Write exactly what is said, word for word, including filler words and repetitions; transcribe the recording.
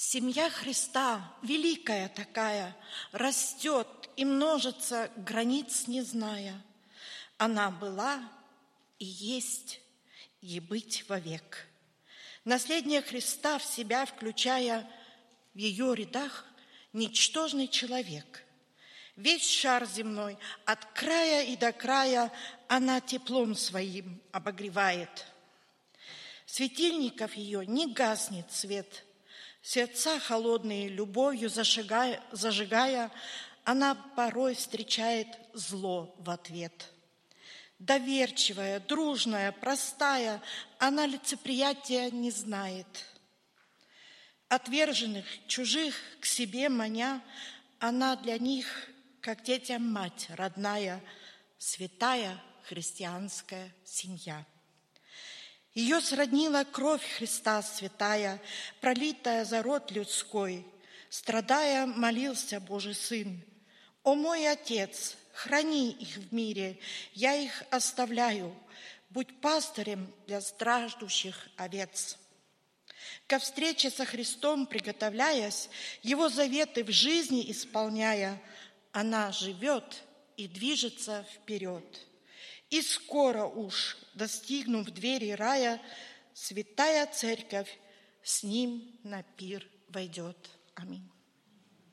Семья Христа, великая такая, растет и множится, границ не зная. Она была и есть, и быть вовек. Наследие Христа в себя включая, в ее рядах ничтожный человек. Весь шар земной, от края и до края, она теплом своим обогревает. Светильников ее не гаснет свет, сердца холодные любовью зажигая, зажигая, она порой встречает зло в ответ. Доверчивая, дружная, простая, она лицеприятия не знает. Отверженных, чужих к себе маня, она для них, как детям мать родная, святая христианская семья. Ее сроднила кровь Христа святая, пролитая за род людской. Страдая, молился Божий Сын: «О мой Отец, храни их в мире, я их оставляю, будь пастырем для страждущих овец». Ко встрече со Христом приготовляясь, Его заветы в жизни исполняя, она живет и движется вперед. И скоро уж, достигнув двери рая, святая Церковь с ним на пир войдет. Аминь.